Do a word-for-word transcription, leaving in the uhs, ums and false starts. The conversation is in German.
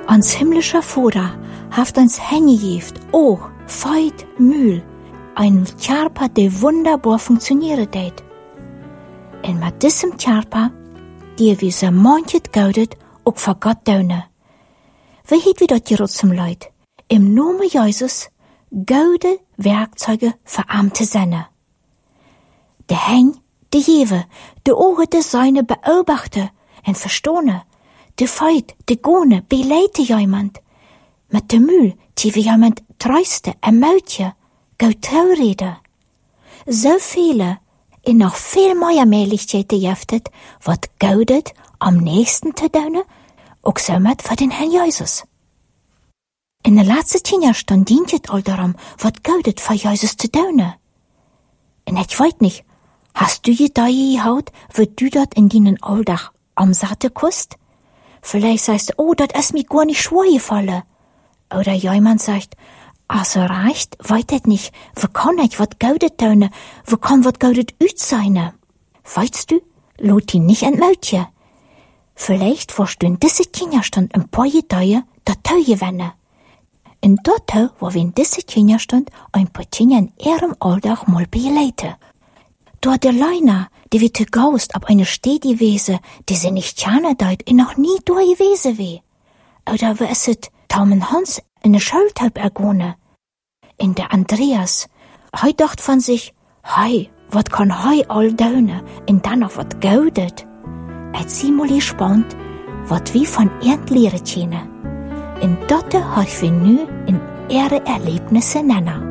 Ans himmlischer Vater haft uns hingegeben, auch Feit, Mühl, ein Körper, der wunderbar funktionieren tät. Und mit diesem Körper, die wir so manches gaudet, auch für Gott daunen. Wie hat wir dort gerot zum Leid? Im Namen Jesus, gaude Werkzeuge für Amte Senne. Der Heng, de Jewe, de Oge de Seine beobachte und verstone, de Feit, de Gone, beleite jemand. Mit de Mühl, die wir jemand treiste, ein Mautje, gaut Traurede. So viele, in noch viel mehr Möglichkeiten jeftet, wat gaudet am nächsten te daunen, auch so mit für den Herrn Jesus. In der letzten zehn Jahren dient es all darum, wat gaudet für Jesus zu daunen. Und ich weiß nicht, hast du je da gehaut, wo du dort in deinen Alltag am Satte kust? Vielleicht sagst du, oh, das ist mir gar nicht schwer gefallen. Oder jemand sagt, also reicht, weiß ich nicht, wo kann ich wat gaudet daunen, wo kann wat gaudet üt sein? Weißt du, lot ihn nicht entmeltje. Vielleicht verstehen diese Kinderstand ein paar Jahre, dat tau gewinnen. Und dort, wo wir in diese Kinderstand ein paar Kinder in ihrem Alltag mal beleiten. Dort der Leiner, die wie zu Gaust ab eine Städte gewesen, die sie nicht kennen deit und noch nie da gewesen weh. Oder wo es it, Taumen Hans in der Schultaub ergone. In der Andreas, hei dacht von sich, hei, wat kann hei all daune, und dann noch wat gaudet. Et simul gespannt, wat wie von ihren Lehre tjene. In dotte hat wir nu in ihre Erlebnisse nennen.